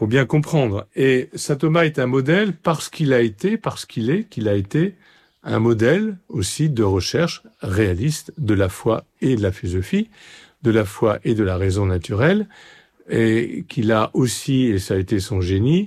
pour bien comprendre. Et saint Thomas est un modèle qu'il a été un modèle aussi de recherche réaliste de la foi et de la philosophie, de la foi et de la raison naturelle, et qu'il a aussi, et ça a été son génie,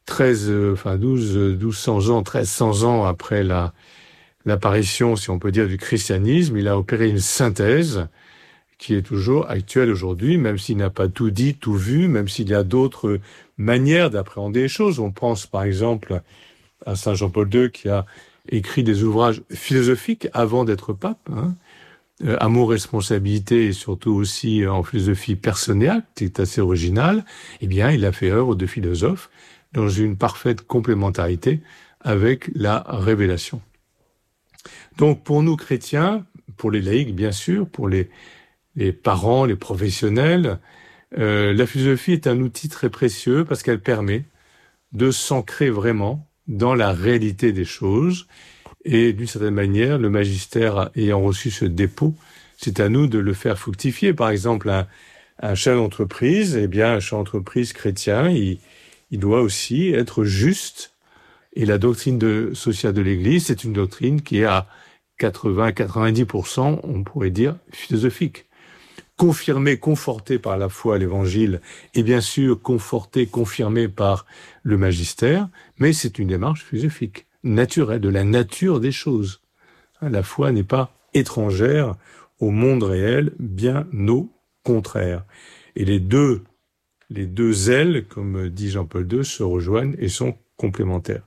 1300 ans après l'apparition, si on peut dire, du christianisme, il a opéré une synthèse qui est toujours actuelle aujourd'hui, même s'il n'a pas tout dit, tout vu, même s'il y a d'autres manières d'appréhender les choses. On pense par exemple à Saint Jean-Paul II qui a écrit des ouvrages philosophiques avant d'être pape, Amour, responsabilité et surtout aussi en philosophie personnelle, qui est assez original. Eh bien, il a fait œuvre de philosophe dans une parfaite complémentarité avec la révélation. Donc, pour nous chrétiens, pour les laïcs, bien sûr, pour les parents, les professionnels, la philosophie est un outil très précieux parce qu'elle permet de s'ancrer vraiment dans la réalité des choses. Et d'une certaine manière, le magistère ayant reçu ce dépôt, c'est à nous de le faire fructifier. Par exemple, un chef d'entreprise, un chef d'entreprise chrétien, il doit aussi être juste. Et la doctrine sociale de l'Église, c'est une doctrine qui est à 80-90%, on pourrait dire, philosophique. Confirmée, confortée par la foi à l'Évangile, et bien sûr confortée, confirmée par le magistère, mais c'est une démarche philosophique, naturelle, de la nature des choses. La foi n'est pas étrangère au monde réel, bien au contraire. Et les deux ailes, comme dit Jean-Paul II, se rejoignent et sont complémentaires.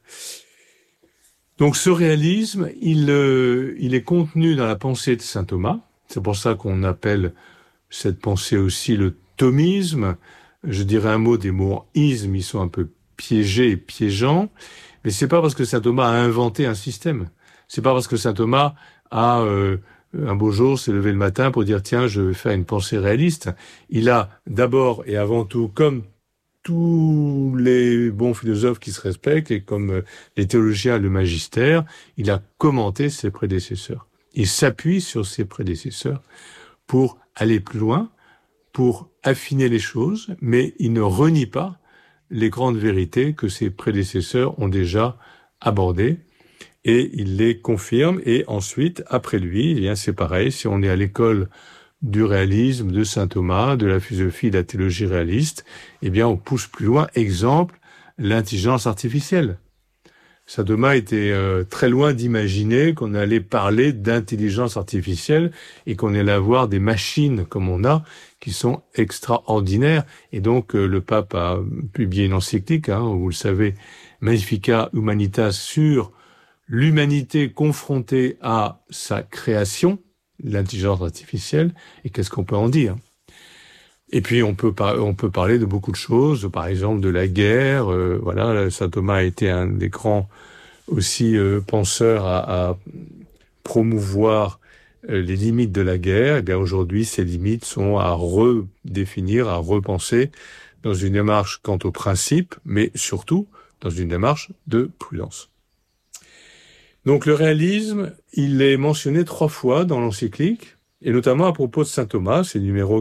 Donc ce réalisme, il est contenu dans la pensée de saint Thomas. C'est pour ça qu'on appelle cette pensée aussi le thomisme. Je dirais un mot, des mots en isme, ils sont un peu piégés et piégeants. Mais c'est pas parce que saint Thomas a inventé un système. C'est pas parce que saint Thomas a un beau jour s'est levé le matin pour dire tiens, je vais faire une pensée réaliste. Il a d'abord et avant tout, comme tous les bons philosophes qui se respectent et comme les théologiens, le magistère, il a commenté ses prédécesseurs. Il s'appuie sur ses prédécesseurs pour aller plus loin, pour affiner les choses, mais il ne renie pas les grandes vérités que ses prédécesseurs ont déjà abordées et il les confirme. Et ensuite, après lui, c'est pareil, si on est à l'école du réalisme, de saint Thomas, de la philosophie, de la théologie réaliste, on pousse plus loin. Exemple, l'intelligence artificielle. Saint Thomas était très loin d'imaginer qu'on allait parler d'intelligence artificielle et qu'on allait avoir des machines comme on a, qui sont extraordinaires. Et donc, le pape a publié une encyclique, vous le savez, Magnificat Humanitas, sur l'humanité confrontée à sa création, l'intelligence artificielle, et qu'est-ce qu'on peut en dire? Et puis on peut parler de beaucoup de choses, par exemple de la guerre. Saint Thomas a été un des grands aussi penseurs à promouvoir les limites de la guerre. Aujourd'hui, ces limites sont à redéfinir, à repenser dans une démarche quant aux principes, mais surtout dans une démarche de prudence. Donc le réalisme, il est mentionné 3 fois dans l'encyclique, et notamment à propos de saint Thomas, c'est numéro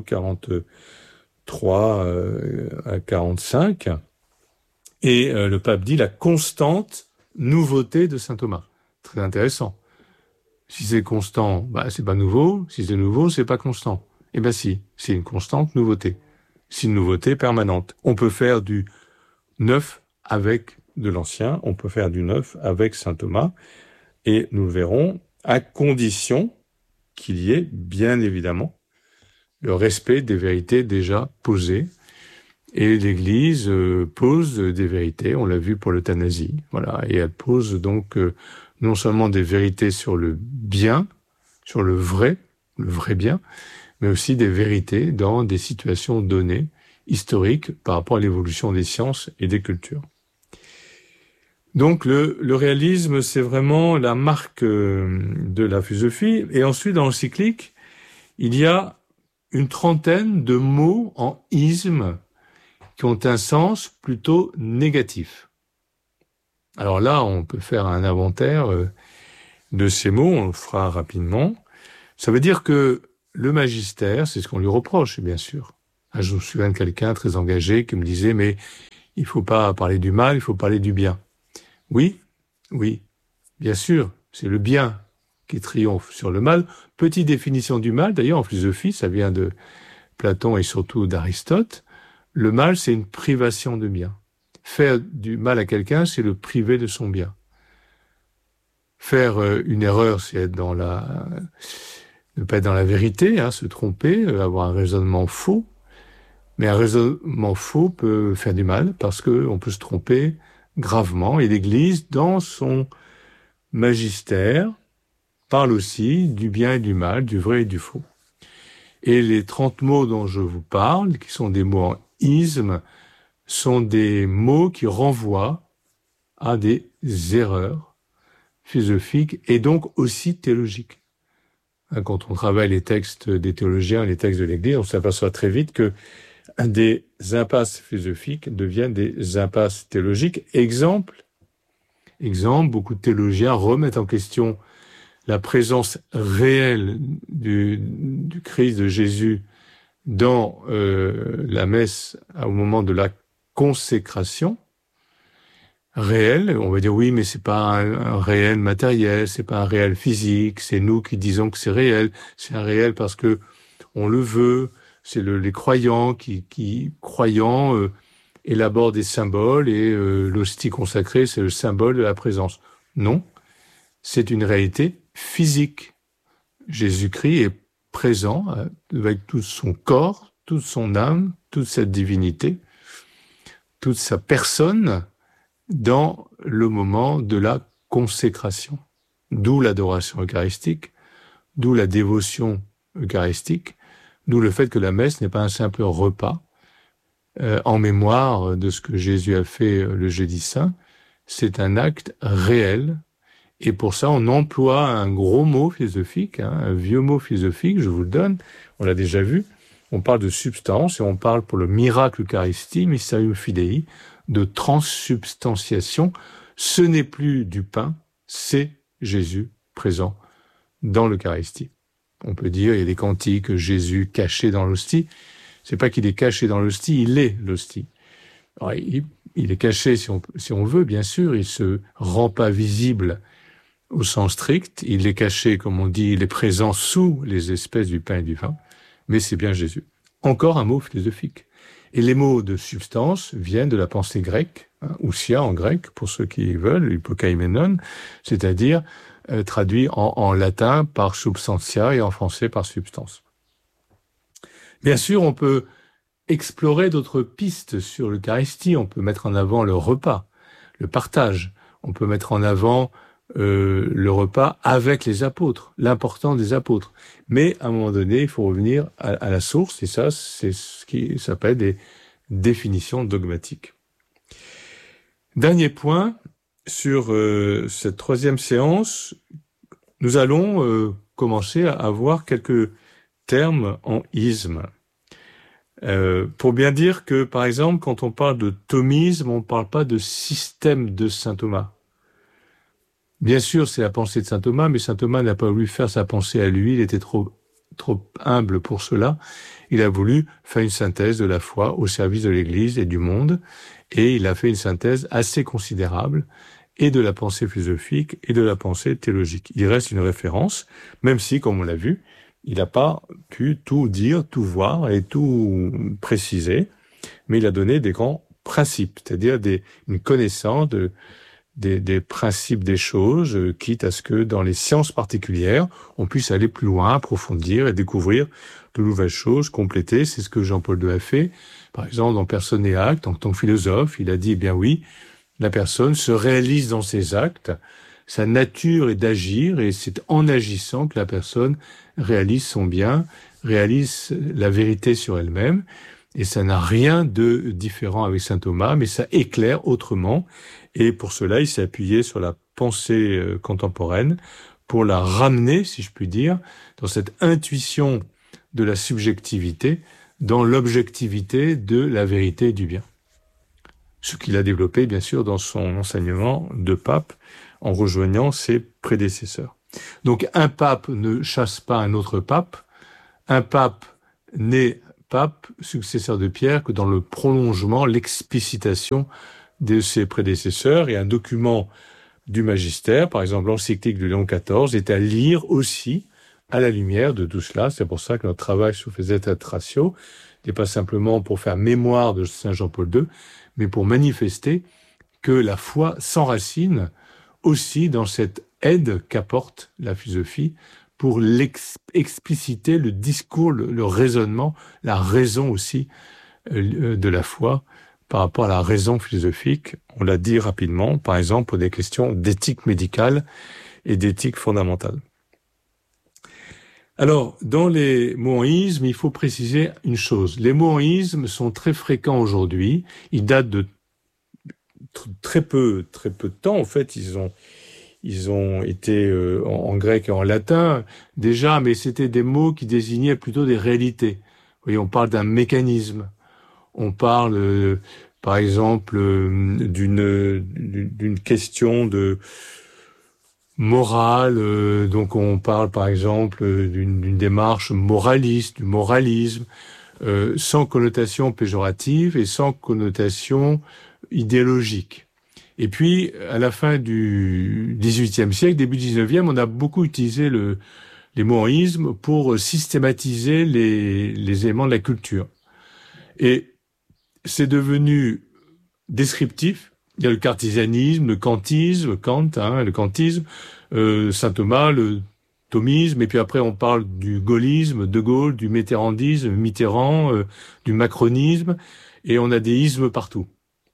43 à 45, et le pape dit la constante nouveauté de saint Thomas. Très intéressant. Si c'est constant, c'est pas nouveau. Si c'est nouveau, c'est pas constant. Si, c'est une constante nouveauté. C'est une nouveauté permanente. On peut faire du neuf avec de l'ancien, on peut faire du neuf avec saint Thomas, et nous le verrons, à condition qu'il y ait, bien évidemment, le respect des vérités déjà posées. Et l'Église pose des vérités, on l'a vu pour l'euthanasie, et elle pose donc non seulement des vérités sur le bien, sur le vrai bien, mais aussi des vérités dans des situations données, historiques, par rapport à l'évolution des sciences et des cultures. Donc le réalisme, c'est vraiment la marque de la philosophie. Et ensuite, dans l'encyclique, il y a une trentaine de mots en isme qui ont un sens plutôt négatif. Alors là, on peut faire un inventaire de ces mots, on le fera rapidement. Ça veut dire que le magistère, c'est ce qu'on lui reproche, bien sûr. Je me souviens de quelqu'un très engagé qui me disait « mais Il ne faut pas parler du mal, il faut parler du bien. Oui, oui, bien sûr, c'est le bien qui triomphe sur le mal. Petite définition du mal, d'ailleurs en philosophie, ça vient de Platon et surtout d'Aristote. Le mal, c'est une privation de bien. Faire du mal à quelqu'un, c'est le priver de son bien. Faire une erreur, c'est être dans ne pas être dans la vérité, se tromper, avoir un raisonnement faux. Mais un raisonnement faux peut faire du mal parce qu'on peut se tromper gravement. Et l'Église, dans son magistère, parle aussi du bien et du mal, du vrai et du faux. Et les 30 mots dont je vous parle, qui sont des mots en isme, sont des mots qui renvoient à des erreurs philosophiques et donc aussi théologiques. Quand on travaille les textes des théologiens, les textes de l'Église, on s'aperçoit très vite que des impasses philosophiques deviennent des impasses théologiques. Exemple, beaucoup de théologiens remettent en question la présence réelle du Christ de Jésus dans la messe au moment de la consécration. Réel, on va dire oui, mais c'est pas un réel matériel, c'est pas un réel physique, c'est nous qui disons que c'est réel. C'est un réel parce que on le veut. C'est les croyants qui croyant, élaborent des symboles et l'hostie consacrée, c'est le symbole de la présence. Non, c'est une réalité physique. Jésus-Christ est présent avec tout son corps, toute son âme, toute sa divinité, toute sa personne dans le moment de la consécration. D'où l'adoration eucharistique, d'où la dévotion eucharistique, d'où le fait que la messe n'est pas un simple repas en mémoire de ce que Jésus a fait le jeudi saint. C'est un acte réel. Et pour ça, on emploie un gros mot philosophique, un vieux mot philosophique, je vous le donne, on l'a déjà vu. On parle de substance et on parle pour le miracle Eucharistie, Mysterium Fidei, de transsubstantiation. Ce n'est plus du pain, c'est Jésus présent dans l'Eucharistie. On peut dire, il y a des cantiques, Jésus caché dans l'hostie. C'est pas qu'il est caché dans l'hostie, il est l'hostie. Alors, il est caché si on veut, bien sûr, il se rend pas visible au sens strict, il est caché, comme on dit, il est présent sous les espèces du pain et du vin, mais c'est bien Jésus. Encore un mot philosophique. Et les mots de substance viennent de la pensée grecque, ousia en grec, pour ceux qui veulent, hypokaimenon, c'est-à-dire traduit en latin par substantia et en français par substance. Bien sûr, on peut explorer d'autres pistes sur l'Eucharistie, on peut mettre en avant le repas, le partage, on peut mettre en avant le repas avec les apôtres, l'importance des apôtres. Mais à un moment donné, il faut revenir à la source, et ça, c'est ce qui s'appelle des définitions dogmatiques. Dernier point, sur cette troisième séance, nous allons commencer à avoir quelques termes en isme. Pour bien dire que, par exemple, quand on parle de thomisme, on ne parle pas de système de saint Thomas. Bien sûr, c'est la pensée de saint Thomas, mais saint Thomas n'a pas voulu faire sa pensée à lui, il était trop humble pour cela. Il a voulu faire une synthèse de la foi au service de l'Église et du monde, et il a fait une synthèse assez considérable, et de la pensée philosophique et de la pensée théologique. Il reste une référence, même si, comme on l'a vu, il n'a pas pu tout dire, tout voir et tout préciser, mais il a donné des grands principes, c'est-à-dire une connaissance des principes des choses, quitte à ce que dans les sciences particulières, on puisse aller plus loin, approfondir et découvrir de nouvelles choses, compléter. C'est ce que Jean-Paul II a fait. Par exemple, dans Personne et Actes, en tant que philosophe, il a dit, eh bien oui, la personne se réalise dans ses actes, sa nature est d'agir, et c'est en agissant que la personne réalise son bien, réalise la vérité sur elle-même, et ça n'a rien de différent avec saint Thomas, mais ça éclaire autrement, et pour cela, il s'est appuyé sur la pensée contemporaine pour la ramener, si je puis dire, dans cette intuition de la subjectivité, dans l'objectivité de la vérité et du bien. Ce qu'il a développé, bien sûr, dans son enseignement de pape, en rejoignant ses prédécesseurs. Donc, un pape ne chasse pas un autre pape. Un pape n'est pape successeur de Pierre que dans le prolongement, l'explicitation de ses prédécesseurs. Et un document du magistère, par exemple l'encyclique de Léon XIV, est à lire aussi à la lumière de tout cela. C'est pour ça que notre travail sur Fidetes Ratio n'est pas simplement pour faire mémoire de Saint Jean-Paul II, mais pour manifester que la foi s'enracine aussi dans cette aide qu'apporte la philosophie pour expliciter le discours, le raisonnement, la raison aussi de la foi par rapport à la raison philosophique. On l'a dit rapidement, par exemple, pour des questions d'éthique médicale et d'éthique fondamentale. Alors, dans les mots en isme, il faut préciser une chose. Les mots en isme sont très fréquents aujourd'hui. Ils datent de très peu de temps. En fait, ils ont été en grec et en latin déjà, mais c'était des mots qui désignaient plutôt des réalités. Vous voyez, on parle d'un mécanisme. On parle, par exemple, d'une question de morale. Donc, on parle, par exemple, d'une démarche moraliste, du moralisme, sans connotation péjorative et sans connotation idéologique. Et puis, à la fin du XVIIIe siècle, début XIXe, on a beaucoup utilisé les mots en isme pour systématiser les éléments de la culture. Et c'est devenu descriptif. Il y a le cartésianisme, le kantisme, le kantisme, saint Thomas, le thomisme, et puis après on parle du gaullisme, De Gaulle, du mitterrandisme, Mitterrand, du macronisme, et on a des ismes partout.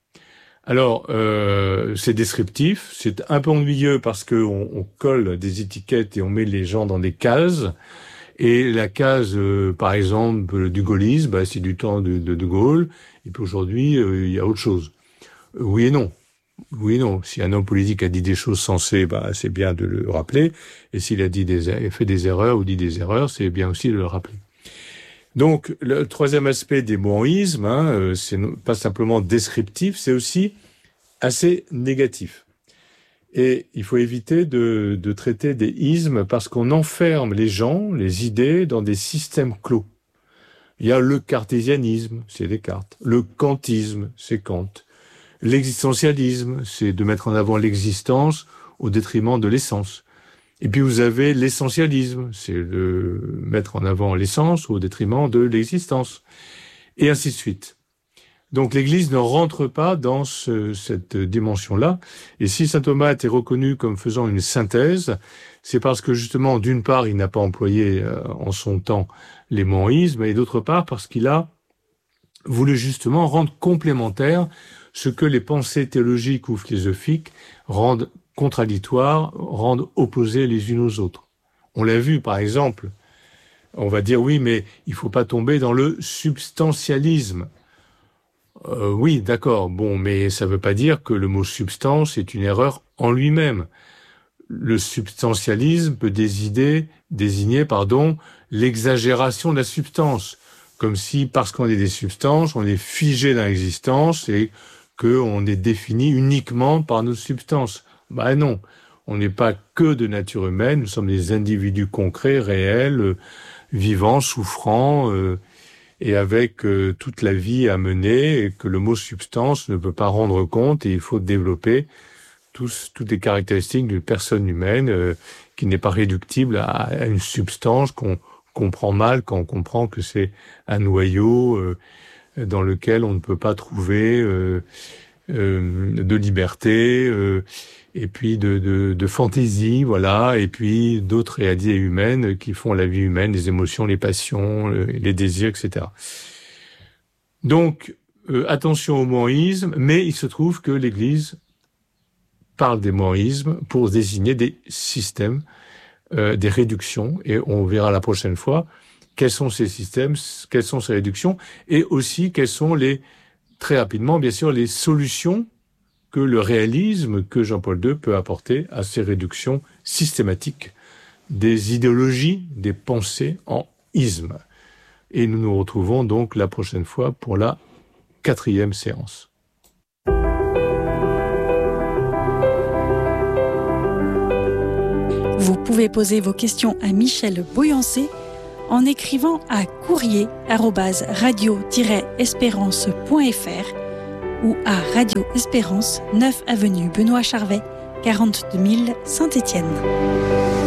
Alors, c'est descriptif, c'est un peu ennuyeux parce que on colle des étiquettes et on met les gens dans des cases. Et la case, par exemple, du gaullisme, c'est du temps de Gaulle. Et puis aujourd'hui, il y a autre chose. Oui et non. Oui et non. Si un homme politique a dit des choses sensées, c'est bien de le rappeler. Et s'il a fait des erreurs ou dit des erreurs, c'est bien aussi de le rappeler. Donc, le troisième aspect des mots en isme, c'est pas simplement descriptif, c'est aussi assez négatif. Et il faut éviter de traiter des ismes parce qu'on enferme les gens, les idées, dans des systèmes clos. Il y a le cartésianisme, c'est Descartes. Le kantisme, c'est Kant. L'existentialisme, c'est de mettre en avant l'existence au détriment de l'essence. Et puis vous avez l'essentialisme, c'est de mettre en avant l'essence au détriment de l'existence. Et ainsi de suite. Donc l'Église ne rentre pas dans cette dimension-là. Et si saint Thomas a été reconnu comme faisant une synthèse, c'est parce que justement, d'une part, il n'a pas employé en son temps les mots en isme, et d'autre part, parce qu'il a voulu justement rendre complémentaire ce que les pensées théologiques ou philosophiques rendent contradictoires, rendent opposés les unes aux autres. On l'a vu, par exemple, on va dire oui, mais il faut pas tomber dans le substantialisme. Oui, d'accord, bon, mais ça veut pas dire que le mot substance est une erreur en lui-même. Le substantialisme peut désigner, l'exagération de la substance. Comme si, parce qu'on est des substances, on est figé dans l'existence et qu'on est défini uniquement par nos substances. Non, on n'est pas que de nature humaine, nous sommes des individus concrets, réels, vivants, souffrants, et avec toute la vie à mener, et que le mot substance ne peut pas rendre compte, et il faut développer toutes les caractéristiques d'une personne humaine qui n'est pas réductible à une substance qu'on comprend mal quand on comprend que c'est un noyau dans lequel on ne peut pas trouver de liberté, et puis de fantaisie, voilà, et puis d'autres réalités humaines qui font la vie humaine, les émotions, les passions, les désirs, etc. Donc, attention au monisme, mais il se trouve que l'Église parle des monismes pour désigner des systèmes, des réductions, et on verra la prochaine fois quels sont ces systèmes, quelles sont ces réductions, et aussi quelles sont très rapidement, bien sûr, les solutions que le réalisme, que Jean-Paul II peut apporter à ces réductions systématiques des idéologies, des pensées en ismes. Et nous nous retrouvons donc la prochaine fois pour la 4e séance. Vous pouvez poser vos questions à Michel Boyancé en écrivant à courrier@radio-espérance.fr ou à Radio Espérance, 9 avenue Benoît Charvet, 42 000 Saint-Étienne.